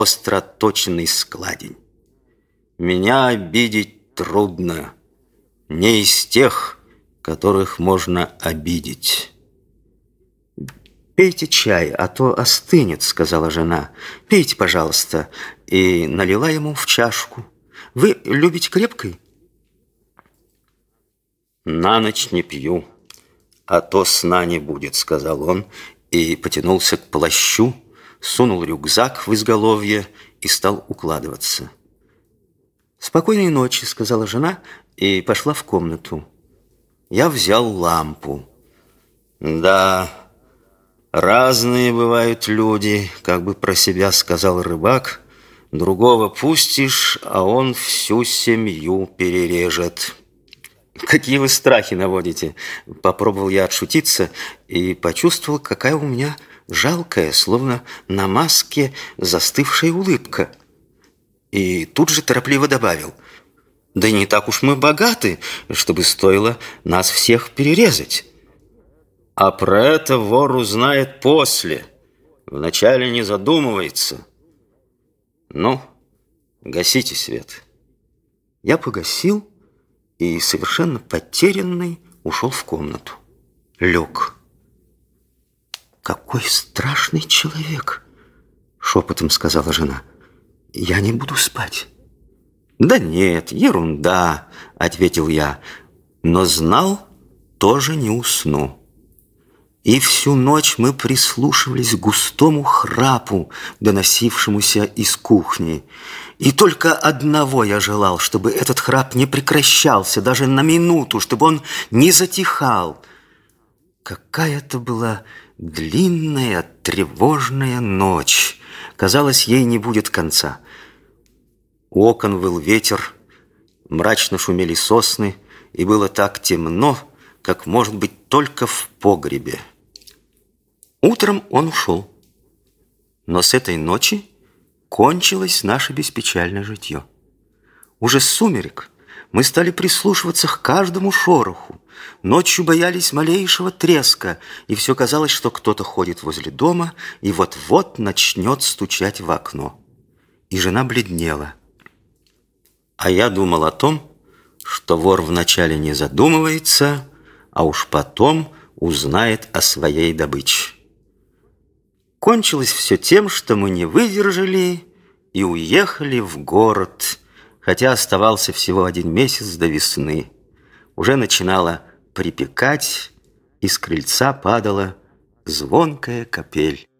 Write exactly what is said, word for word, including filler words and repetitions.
остроточенный складень. Меня обидеть трудно, не из тех, которых можно обидеть. «Пейте чай, а то остынет», — сказала жена. «Пейте, пожалуйста». И налила ему в чашку. «Вы любите крепкой?» «На ночь не пью, а то сна не будет», — сказал он, и потянулся к плащу, сунул рюкзак в изголовье и стал укладываться. «Спокойной ночи», — сказала жена и пошла в комнату. Я взял лампу. «Да, разные бывают люди», — как бы про себя сказал рыбак. «Другого пустишь, а он всю семью перережет». «Какие вы страхи наводите!» Попробовал я отшутиться и почувствовал, какая у меня жалкая, словно на маске застывшая улыбка. И тут же торопливо добавил: «Да не так уж мы богаты, чтобы стоило нас всех перерезать. А про это вор узнает после, вначале не задумывается. Ну, гасите свет». Я погасил и, совершенно потерянный, ушел в комнату. Лег. «Какой страшный человек!» — шепотом сказала жена. «Я не буду спать». «Да нет, ерунда», — ответил я, но знал, тоже не усну. И всю ночь мы прислушивались к густому храпу, доносившемуся из кухни. И только одного я желал, чтобы этот храп не прекращался даже на минуту, чтобы он не затихал. Какая-то была длинная, тревожная ночь. Казалось, ей не будет конца. У окон выл ветер, мрачно шумели сосны, и было так темно, как может быть только в погребе. Утром он ушел. Но с этой ночи кончилось наше беспечальное житье. Уже с сумерек мы стали прислушиваться к каждому шороху. Ночью боялись малейшего треска, и все казалось, что кто-то ходит возле дома и вот-вот начнет стучать в окно. И жена бледнела. А я думал о том, что вор вначале не задумывается, а уж потом узнает о своей добыче. Кончилось все тем, что мы не выдержали и уехали в город, хотя оставался всего один месяц до весны. Уже начинало припекать, и с крыльца падала звонкая капель.